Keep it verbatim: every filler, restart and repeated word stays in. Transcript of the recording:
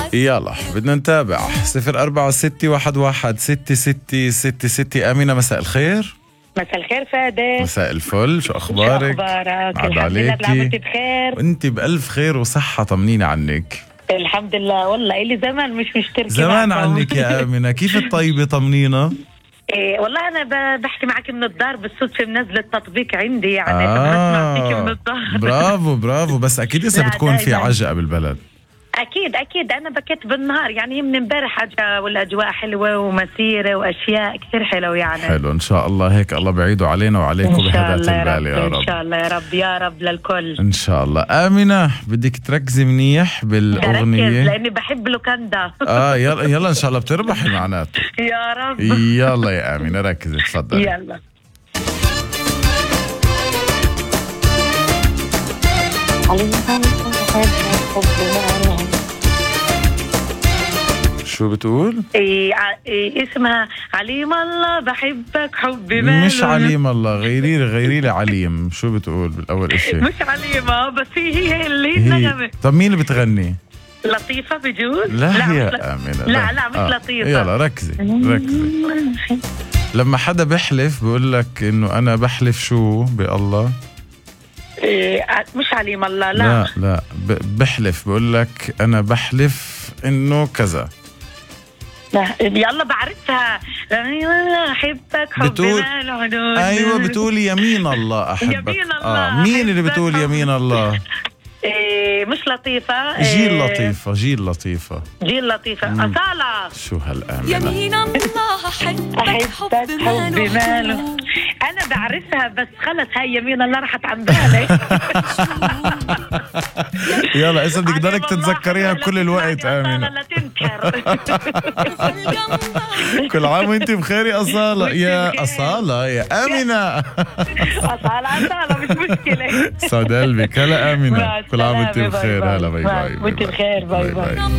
يلا بدنا نتابع. صفر أربعة ستة واحد واحد ستة ستة ستة ستة. آمنة مساء الخير. مساء الخير فادي. مساء الفل، شو أخبارك؟ شو أخبارك؟ عاد الحمد لله عليكي انت بخير. وانت بألف خير وصحة، طمنيني عنك. الحمد لله، والله إلي زمان مش مشتركة زمان معكم. عنك يا آمنة، كيف الطيبة؟ طمنينا. إيه والله أنا ب- بحكي معك من الدار بالصدفة، منزل التطبيق عندي يعني آه فبسمع فيك من الدار. برافو برافو، بس أكيد إذا لا، بتكون في دايماً. عجقة بالبلد. أكيد أكيد، أنا بكيت بالنهار يعني من امبارح أجا، والأجواء حلوة ومسيرة وأشياء كثير حلوة يعني. حلو، إن شاء الله هيك الله بعيده علينا وعليكم إن شاء بهداة الله يا البال رب، يا إن رب. شاء الله يا رب يا رب للكل. إن شاء الله. آمنة بدك تركزي منيح بدي أركز بالأغنية. لأني بحب لوكاندا. آه يلا يلا إن شاء الله بتربحي معناته. يا رب. يلا يا آمنة ركزي، تفضلي. يلا. شو بتقول؟ إيه ع- إيه اسمها عليم الله بحبك حبي ماله. مش عليم الله، غيري لي غيري لي عليم. شو بتقول بالأول إشي؟ مش عليمة، بس هي هي اللي هي هي. النغمة. طب مين اللي بتغني؟ لطيفة بجوز؟ لا, لا مش يا ل- آمنة لا لا مش آه. لطيفة. يلا ركزي ركزي. لما حدا بحلف بقول لك إنه أنا بحلف شو بالله؟ إيه ع- مش عليم الله، لا, لا لا ب- بحلف بقول لك أنا بحلف إنه كذا. لا. يلا بعرفها. أحبك حبي بتقول- ماله حدود. أيوة بتقولي يمين الله أحبك. يمين الله آه. مين اللي أحبك بتقول حب- يمين الله؟ إيه مش لطيفة. جيل إيه لطيفة جيل لطيفة. جيل لطيفة. أصالة. شو هالآمنة؟ يمين الله أحبك أحبك حب حبي ماله. أنا بعرفها بس خلص هاي يمين الله راحت عن بالي. يلا إذا بدك ضلك عليم الله تتذكريها حلوة كل الوقت أصالة آمنة. لا تنكر. كل عام وانت بخير يا أصالة. وانت يا بخير. أصالة يا آمنة. أصالة أصالة مش مشكلة. سعد قلبك. هلا آمنة، مع كل عام وانت السلامة، باي بخير. باي. هلا باي مع- باي وانت بخير، باي باي.